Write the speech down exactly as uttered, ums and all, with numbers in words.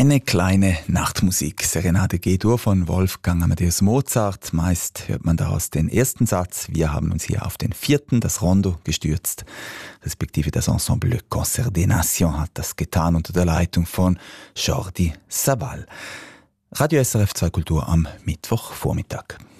Eine kleine Nachtmusik. Serenade G-Dur von Wolfgang Amadeus Mozart. Meist hört man daraus den ersten Satz. Wir haben uns hier auf den vierten, das Rondo, gestürzt. Respektive das Ensemble Le Concert des Nations hat das getan unter der Leitung von Jordi Savall. Radio S R F zwei Kultur am Mittwochvormittag.